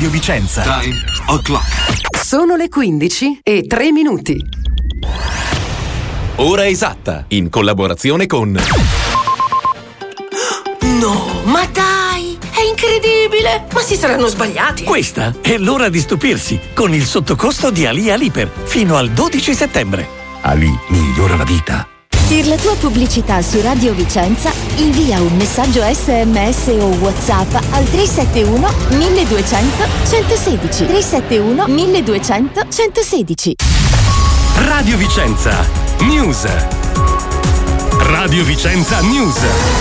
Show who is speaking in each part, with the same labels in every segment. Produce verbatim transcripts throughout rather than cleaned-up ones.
Speaker 1: Radio Vicenza.
Speaker 2: Time o'clock.
Speaker 3: Sono le quindici e tre minuti.
Speaker 1: Ora esatta, in collaborazione con...
Speaker 4: No, ma dai, è incredibile! Ma si saranno sbagliati?
Speaker 5: Questa è l'ora di stupirsi con il sottocosto di Ali Aliper fino al dodici settembre.
Speaker 6: Ali migliora la vita.
Speaker 7: Per la tua pubblicità su Radio Vicenza invia un messaggio esse emme esse o WhatsApp al tre sette uno milleduecento centosedici tre sette uno milleduecento centosedici.
Speaker 8: Radio Vicenza News. Radio Vicenza News.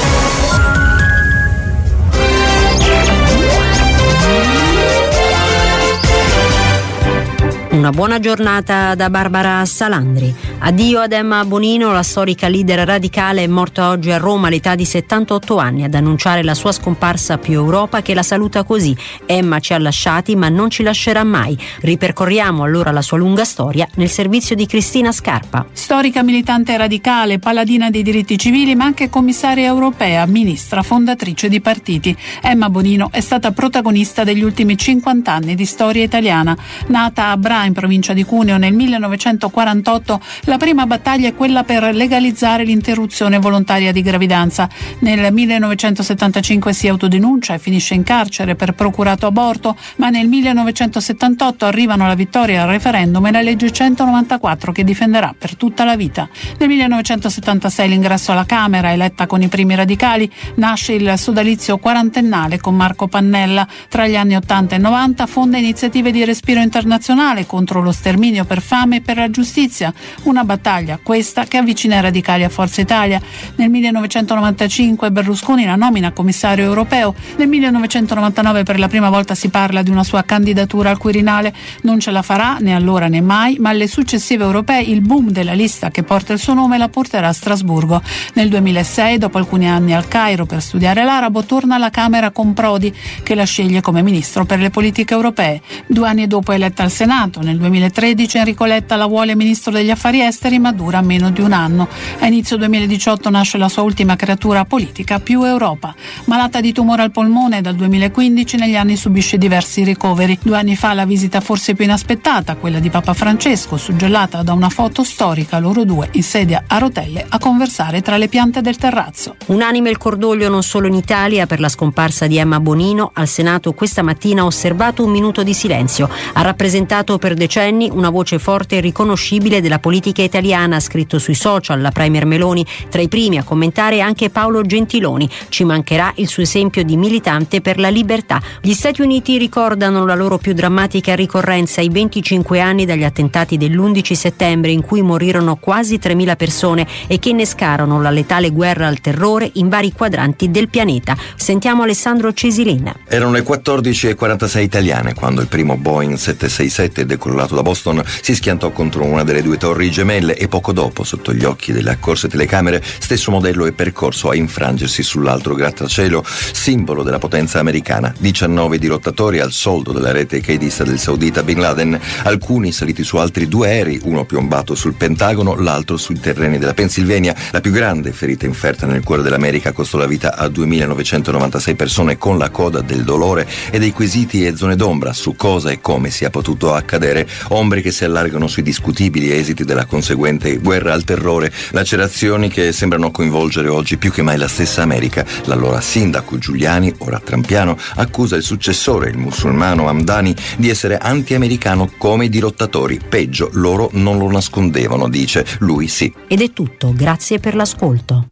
Speaker 9: Una buona giornata da Barbara Salandri. Addio ad Emma Bonino, la storica leader radicale è morta oggi a Roma all'età di settantotto anni. Ad annunciare la sua scomparsa più Europa che la saluta così: Emma ci ha lasciati ma non ci lascerà mai. Ripercorriamo allora la sua lunga storia nel servizio di Cristina Scarpa.
Speaker 10: Storica militante radicale, paladina dei diritti civili ma anche commissaria europea, ministra, fondatrice di partiti. Emma Bonino è stata protagonista degli ultimi cinquanta anni di storia italiana. Nata a Bra in provincia di Cuneo nel millenovecentoquarantotto, la prima battaglia è quella per legalizzare l'interruzione volontaria di gravidanza. Nel millenovecentosettantacinque si autodenuncia e finisce in carcere per procurato aborto, ma nel millenovecentosettantotto arrivano la vittoria al referendum e la legge centonovantaquattro che difenderà per tutta la vita. Nel millenovecentosettantasei l'ingresso alla Camera, eletta con i primi radicali, nasce il sodalizio quarantennale con Marco Pannella. Tra gli anni ottanta e novanta fonda iniziative di respiro internazionale contro lo sterminio per fame e per la giustizia, una battaglia questa che avvicina i radicali a Forza Italia. Nel millenovecentonovantacinque Berlusconi la nomina commissario europeo. Nel millenovecentonovantanove per la prima volta si parla di una sua candidatura al Quirinale. Non ce la farà né allora né mai, ma alle successive europee il boom della lista che porta il suo nome la porterà a Strasburgo. Nel duemilasei, dopo alcuni anni al Cairo per studiare l'arabo, torna alla Camera con Prodi, che la sceglie come ministro per le politiche europee. Due anni dopo è eletta al Senato. Nel duemilatredici Enrico Letta la vuole ministro degli affari esteri, ma dura meno di un anno. A inizio duemiladiciotto nasce la sua ultima creatura politica, Più Europa. Malata di tumore al polmone dal duemilaquindici, negli anni subisce diversi ricoveri. Due anni fa la visita forse più inaspettata, quella di Papa Francesco, suggellata da una foto storica, loro due in sedia a rotelle a conversare tra le piante del terrazzo.
Speaker 9: Unanime il cordoglio non solo in Italia per la scomparsa di Emma Bonino. Al Senato questa mattina ha osservato un minuto di silenzio. Ha rappresentato per decenni una voce forte e riconoscibile della politica italiana, ha scritto sui social la premier Meloni, tra i primi a commentare anche Paolo Gentiloni. Ci mancherà il suo esempio di militante per la libertà. Gli Stati Uniti ricordano la loro più drammatica ricorrenza, i venticinque anni dagli attentati dell'undici settembre in cui morirono quasi tremila persone e che innescarono la letale guerra al terrore in vari quadranti del pianeta. Sentiamo Alessandro Cesilena.
Speaker 6: Erano le quattordici e quarantasei italiane quando il primo Boeing sette sei sette decollato da Boston si schiantò contro una delle due torri gemelle e poco dopo, sotto gli occhi delle accorse telecamere, stesso modello è percorso a infrangersi sull'altro grattacielo, simbolo della potenza americana. diciannove dirottatori al soldo della rete qaedista del saudita Bin Laden, alcuni saliti su altri due aerei, uno piombato sul Pentagono, l'altro sui terreni della Pennsylvania. La più grande ferita inferta nel cuore dell'America costò la vita a duemilanovecentovantasei persone, con la coda del dolore e dei quesiti e zone d'ombra su cosa e come sia potuto accadere, ombre che si allargano sui discutibili esiti della conseguente guerra al terrore, lacerazioni che sembrano coinvolgere oggi più che mai la stessa America. L'allora sindaco Giuliani, ora trampiano, accusa il successore, il musulmano Hamdani, di essere anti-americano come i dirottatori. Peggio, loro non lo nascondevano, dice, lui sì.
Speaker 9: Ed è tutto, grazie per l'ascolto.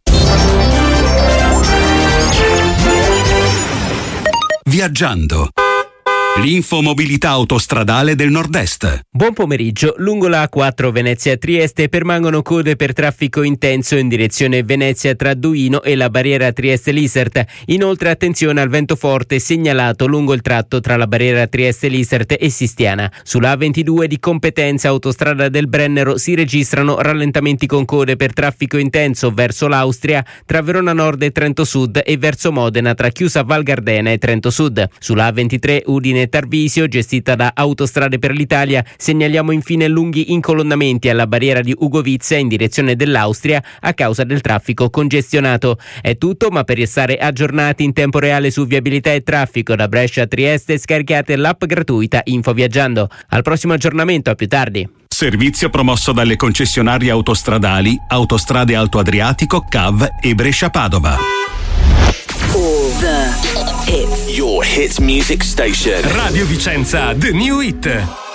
Speaker 8: Viaggiando. L'infomobilità autostradale del Nord-Est.
Speaker 11: Buon pomeriggio. Lungo la A quattro Venezia-Trieste permangono code per traffico intenso in direzione Venezia tra Duino e la barriera Trieste-Lisert. Inoltre attenzione al vento forte segnalato lungo il tratto tra la barriera Trieste-Lisert e Sistiana. Sulla A ventidue di competenza autostrada del Brennero si registrano rallentamenti con code per traffico intenso verso l'Austria tra Verona Nord e Trento Sud e verso Modena tra Chiusa Val Gardena e Trento Sud. Sulla A ventitré Udine Tarvisio, gestita da Autostrade per l'Italia. Segnaliamo infine lunghi incolonnamenti alla barriera di Ugovizza in direzione dell'Austria a causa del traffico congestionato. È tutto, ma per restare aggiornati in tempo reale su viabilità e traffico da Brescia a Trieste scaricate l'app gratuita Info Viaggiando. Al prossimo aggiornamento, a più tardi.
Speaker 8: Servizio promosso dalle concessionarie autostradali Autostrade Alto Adriatico, C A V e Brescia Padova.
Speaker 12: All the hits.
Speaker 2: Your hits music station.
Speaker 8: Radio Vicenza, The New Hit.